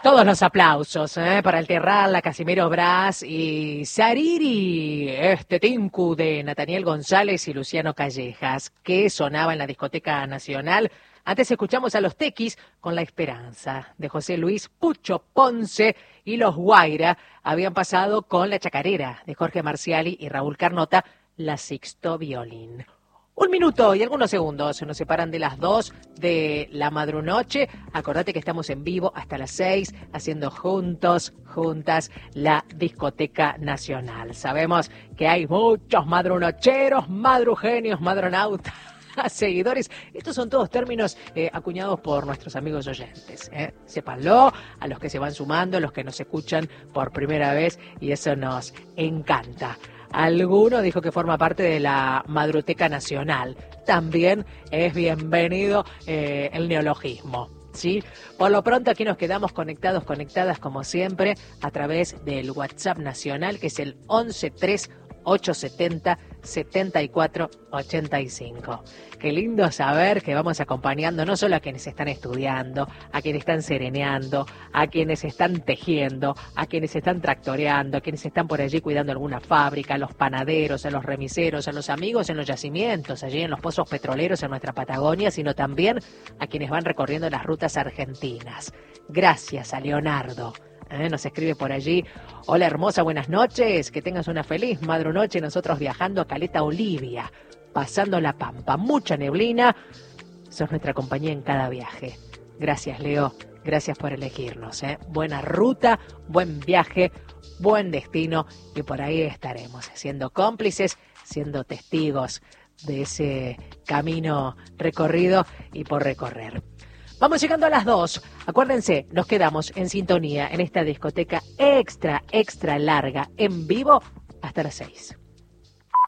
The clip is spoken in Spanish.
Todos los aplausos para el Terral, Casimiro Brás y Sariri, este Tinku de Nathaniel González y Luciano Callejas, que sonaba en la Discoteca Nacional. Antes escuchamos a los Tequis con La Esperanza de José Luis Pucho Ponce, y los Guaira habían pasado con La Chacarera de Jorge Marciali y Raúl Carnota, La Sixto Violín. 1 minuto y algunos segundos nos separan de las 2 de la madrunoche. Acordate que estamos en vivo hasta las 6, haciendo juntas, la Discoteca Nacional. Sabemos que hay muchos madrunocheros, madrugenios, madronautas, seguidores. Estos son todos términos acuñados por nuestros amigos oyentes. Sépanlo, a los que se van sumando, a los que nos escuchan por primera vez, y eso nos encanta. Alguno dijo que forma parte de la Madruteca Nacional. También es bienvenido el neologismo, ¿sí? Por lo pronto aquí nos quedamos conectadas como siempre a través del WhatsApp nacional, que es el 113870-7485. Qué lindo saber que vamos acompañando no solo a quienes están estudiando, a quienes están sereneando, a quienes están tejiendo, a quienes están tractoreando, a quienes están por allí cuidando alguna fábrica, a los panaderos, a los remiseros, a los amigos en los yacimientos, allí en los pozos petroleros en nuestra Patagonia, sino también a quienes van recorriendo las rutas argentinas. Gracias a Leonardo. Nos escribe por allí: hola hermosa, buenas noches, que tengas una feliz madrunoche. Nosotros viajando a Caleta Olivia, pasando la Pampa, mucha neblina, sos nuestra compañía en cada viaje. Gracias, Leo, gracias por elegirnos. Buena ruta, buen viaje, buen destino, y por ahí estaremos siendo cómplices, siendo testigos de ese camino recorrido y por recorrer. Vamos llegando a las 2. Acuérdense, nos quedamos en sintonía en esta discoteca extra larga, en vivo, hasta las 6.